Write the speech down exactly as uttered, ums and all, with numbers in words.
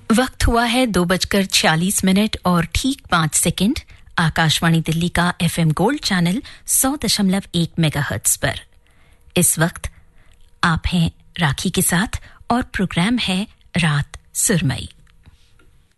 वक्त हुआ है दो बजकर छियालीस मिनट और ठीक पाँच सेकंड। आकाशवाणी दिल्ली का एफएम गोल्ड चैनल सौ दशमलव एक मेगाहर्ट्ज पर इस वक्त आप हैं राखी के साथ और प्रोग्राम है रात सुरमई।